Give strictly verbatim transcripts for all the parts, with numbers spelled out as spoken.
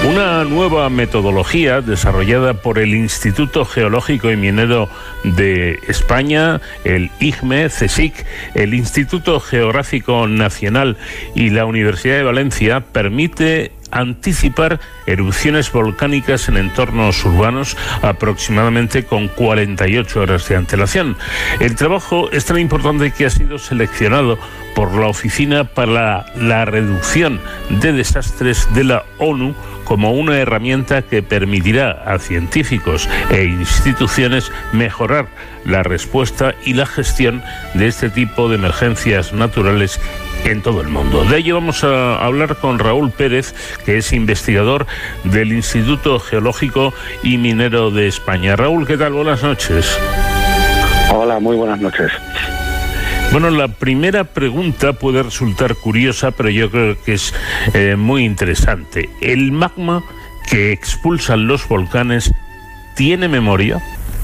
Una nueva metodología desarrollada por el Instituto Geológico y Minero de España, el I G M E, CSIC, el Instituto Geográfico Nacional y la Universidad de Valencia permite anticipar erupciones volcánicas en entornos urbanos aproximadamente con cuarenta y ocho horas de antelación. El trabajo es tan importante que ha sido seleccionado por la Oficina para la Reducción de Desastres de la ONU como una herramienta que permitirá a científicos e instituciones mejorar la respuesta y la gestión de este tipo de emergencias naturales en todo el mundo. De ello vamos a hablar con Raúl Pérez, que es investigador del Instituto Geológico y Minero de España. Raúl, ¿qué tal? Buenas noches. Hola, muy buenas noches. Bueno, la primera pregunta puede resultar curiosa, pero yo creo que es eh, muy interesante. ¿El magma que expulsan los volcanes tiene memoria?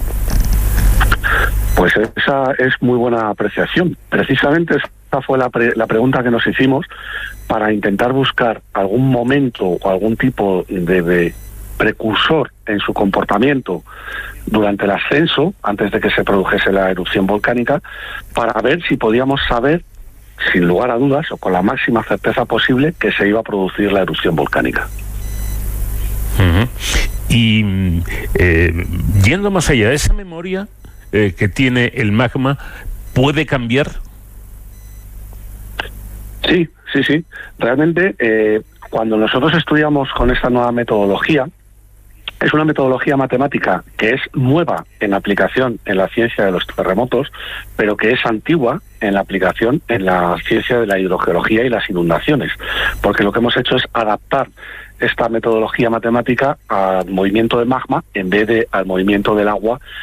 Pues esa es muy buena apreciación. Precisamente esa fue la, pre la pregunta que nos hicimos para intentar buscar algún momento o algún tipo de, de precursor en su comportamiento durante el ascenso, antes de que se produjese la erupción volcánica, para ver si podíamos saber, sin lugar a dudas, o con la máxima certeza posible, que se iba a producir la erupción volcánica. Uh-huh. Y eh, yendo más allá, ¿esa memoria eh, que tiene el magma puede cambiar? Sí, sí, sí. Realmente, eh, cuando nosotros estudiamos con esta nueva metodología, es una metodología matemática que es nueva en aplicación en la ciencia de los terremotos, pero que es antigua en la aplicación en la ciencia de la hidrogeología y las inundaciones, porque lo que hemos hecho es adaptar esta metodología matemática al movimiento del magma en vez de al movimiento del agua